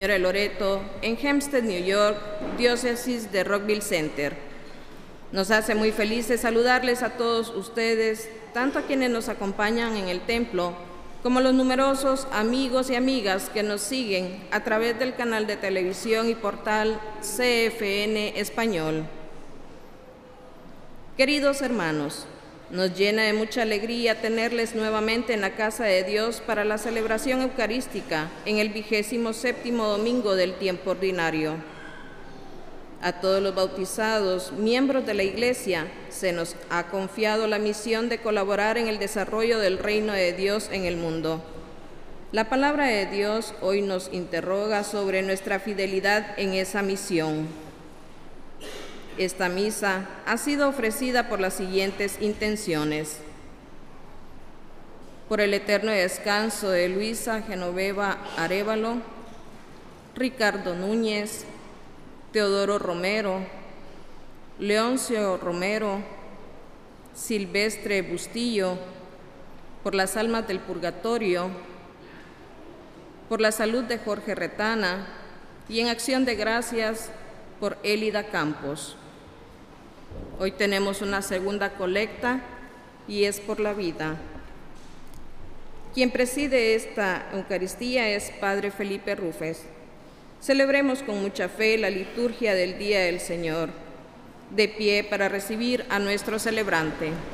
Señora Loreto, en Hempstead, New York, diócesis de Rockville Center. Nos hace muy felices saludarles a todos ustedes, tanto a quienes nos acompañan en el templo, como los numerosos amigos y amigas que nos siguen a través del canal de televisión y portal CFN Español. Queridos hermanos, nos llena de mucha alegría tenerles nuevamente en la casa de Dios para la celebración eucarística en el 27º domingo del tiempo ordinario. A todos los bautizados, miembros de la Iglesia, se nos ha confiado la misión de colaborar en el desarrollo del reino de Dios en el mundo. La palabra de Dios hoy nos interroga sobre nuestra fidelidad en esa misión. Esta misa ha sido ofrecida por las siguientes intenciones: por el eterno descanso de Luisa Genoveva Arévalo, Ricardo Núñez, Teodoro Romero, Leoncio Romero, Silvestre Bustillo, por las almas del purgatorio, por la salud de Jorge Retana y en acción de gracias por Élida Campos. Hoy tenemos una segunda colecta y es por la vida. Quien preside esta Eucaristía es Padre Felipe Rufes. Celebremos con mucha fe la liturgia del Día del Señor. De pie para recibir a nuestro celebrante.